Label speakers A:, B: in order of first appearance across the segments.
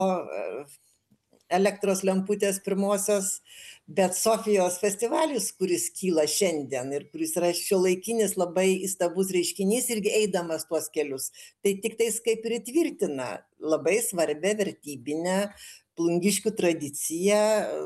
A: elektros lemputės pirmosios, bet Sofijos festivalis, kuris kyla šiandien ir kuris yra šiuolaikinis labai įstabus reiškinys, irgi eidamas tuos kelius, tai tik tais kaip ir įtvirtina labai svarbę vertybinę plungiškių tradiciją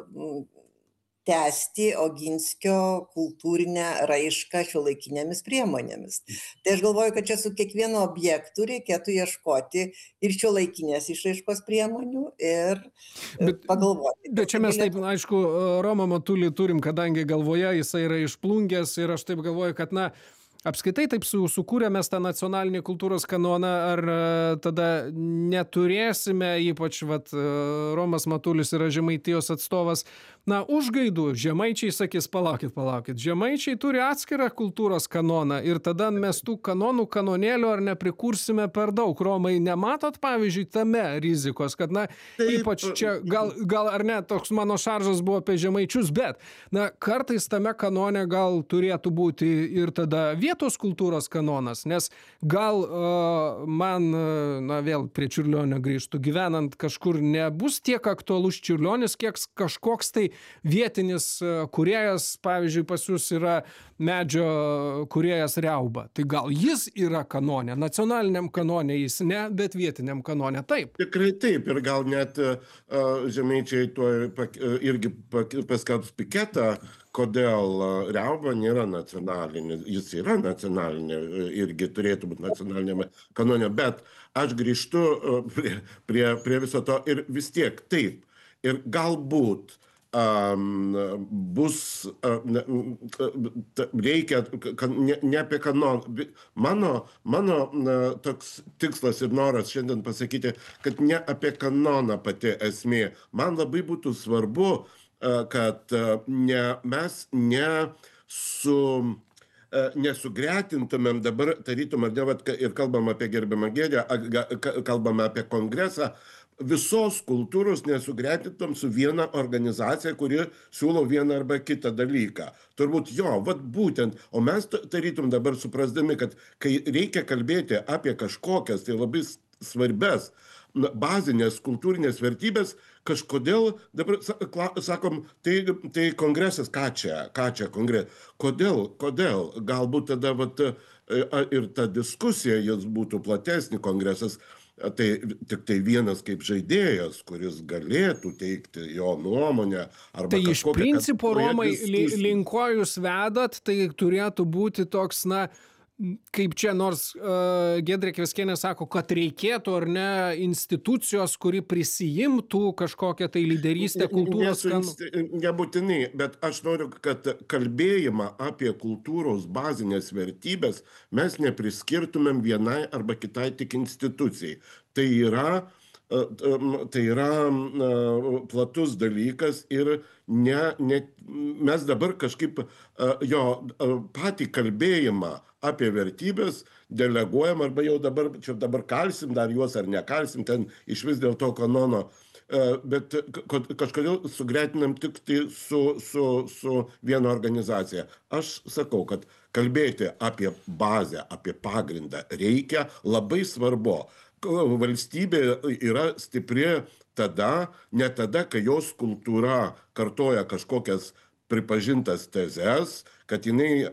A: tęsti Oginskio kultūrinę raišką šiuolaikinėmis priemonėmis. Tai aš galvoju, kad čia su kiekvienu objektu reikėtų ieškoti ir šiuolaikinės išraiškos priemonių ir pagalvoti.
B: Bet čia mes taip, aišku, Romą Matulį turim, kadangi galvoje jisai yra iš Plungės ir aš taip galvoju, kad, apskaitai taip sukūrė mes tą nacionalinį kultūros kanoną, ar tada neturėsime, ypač Romas Matulis yra Žemaitijos atstovas, užgaidų, žemaičiai sakys, palaukit, žemaičiai turi atskirą kultūros kanoną ir tada mes tų kanonų kanonėlių ar neprikursime per daug. Romai, nematot, pavyzdžiui, tame rizikos, kad, ypač čia, gal ar ne, toks mano šaržas buvo apie žemaičius, bet, kartais tame kanone gal turėtų būti ir tada vietos kultūros kanonas, nes gal man, vėl prie Čiurlionio grįžtų, gyvenant kažkur nebus tiek aktualus Čiurlionis, kiek kažkoks tai vietinis kūrėjas, pavyzdžiui, pas jūs yra medžio kūrėjas Riauba. Tai gal jis yra kanone, nacionaliniam kanone jis ne, bet vietiniam kanone taip.
C: Tikrai taip, ir gal net žemaičiai tuo irgi paskelbs piketą, kodėl Riauba nėra nacionalinė, jis yra nacionalinė, irgi turėtų būti nacionalinėme kanone, bet aš grįžtu prie viso to ir vis tiek taip. Ir galbūt bus, reikia, ne apie kanoną. Mano toks tikslas ir noras šiandien pasakyti, kad ne apie kanoną pati esmė. Man labai būtų svarbu, kad mes nesugretintumėm dabar, tarytum, ir kalbam apie gerbiamą Giedrę, kalbam apie kongresą, visos kultūros nesugretintum su viena organizacija, kuri siūlo vieną arba kitą dalyką. Turbūt būtent, o mes tarytum dabar suprasdami, kad kai reikia kalbėti apie kažkokias, tai labai svarbes, bazinės kultūrinės vertybės, kažkodėl dabar sakom, tai kongresas, ką čia kongresas? Kodėl? Galbūt tada ir ta diskusija, jis būtų platesnį kongresas, tai tik tai vienas kaip žaidėjas, kuris galėtų teikti jo nuomonę.
B: Tai iš principo, Romai, link ko jūs vedat, tai turėtų būti toks, kaip čia nors Giedrė Kveskienė sako, kad reikėtų ar ne institucijos, kuri prisijimtų kažkokią tai lyderystę kultūros.
C: Nebūtinai, bet aš noriu, kad kalbėjimą apie kultūros bazinės vertybės mes nepriskirtumėm vienai arba kitai tik institucijai. Tai yra platus dalykas ir mes dabar kažkaip patį kalbėjimą apie vertybės deleguojam arba jau dabar kalsim dar juos ar nekalsim ten iš vis dėl to kanono, bet kažkodėl sugretinam tik tai su viena organizacija. Aš sakau, kad kalbėti apie bazę, apie pagrindą reikia, labai svarbu. Valstybė yra stipri ne tada, kai jos kultūra kartoja kažkokias pripažintas tezes, kad jinai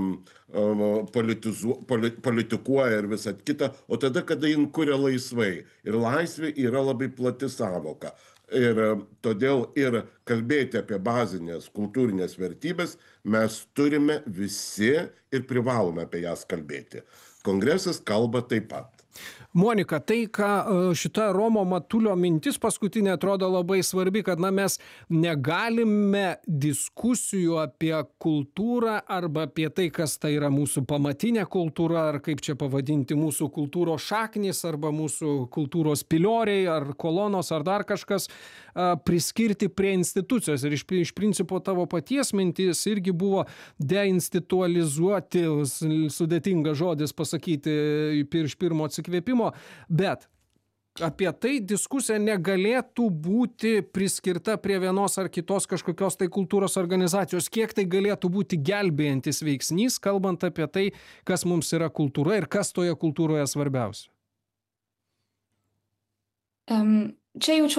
C: politikuoja ir visą kitą, o tada, kada jin kuria laisvai. Ir laisvė yra labai plati sąvoka. Ir todėl ir kalbėti apie bazinės kultūrinės vertybės mes turime visi ir privalome apie jas kalbėti. Kongresas kalba taip pat.
B: Monika, tai, ką šita Romo Matulio mintis paskutinė atrodo labai svarbi, kad mes negalime diskusijų apie kultūrą arba apie tai, kas tai yra mūsų pamatinė kultūra, ar kaip čia pavadinti mūsų kultūros šaknis, arba mūsų kultūros pilioriai, ar kolonos, ar dar kažkas, priskirti prie institucijos. Ir iš principo tavo paties mintis irgi buvo deinstitualizuoti, sudėtingas žodis pasakyti iš pirmo atsikvėpimo, bet apie tai diskusija negalėtų būti priskirta prie vienos ar kitos kažkokios tai kultūros organizacijos. Kiek tai galėtų būti gelbėjantis veiksnys, kalbant apie tai, kas mums yra kultūra ir kas toje kultūroje svarbiausia?
D: Čia jaučiu